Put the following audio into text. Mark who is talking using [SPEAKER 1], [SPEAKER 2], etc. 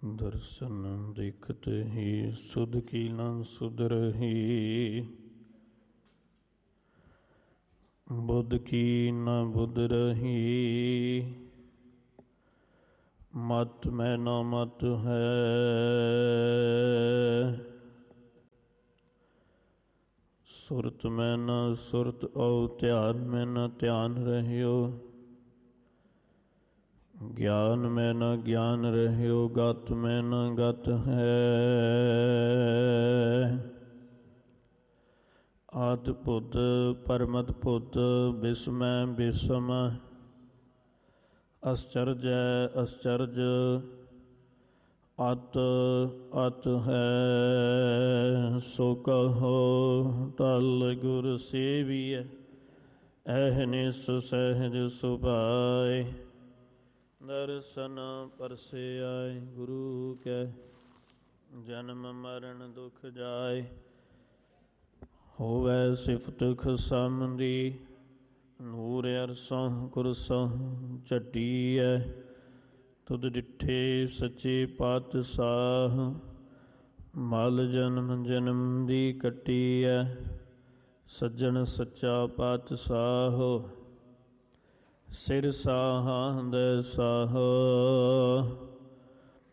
[SPEAKER 1] दर्शन दिखत ही सुध की न सुध रही, बुध की न बुध रही। मत में न मत है, सुरत में न सुरत और ध्यान में न ध्यान रहियो। ज्ञान में न ज्ञान रहियो, गत में न गत है। आद बुध परमत बुध, बिस्मय बिस्म, आश्चर्य आश्चर्य, अत अत है। सो कहो टल गुर सेविय, अहनिस सहज सुभाए। दर्शन परसे आए, गुरु कै जन्म मरण दुख जाए। होवै सिफत खसम दी, नूर अरसों कुरसों झटिया। तुद डिठे सच्चे पातशाह, मल जन्म जन्म दी कटी है। सज्जन सच्चा पातशाह, सिर साह दे साह।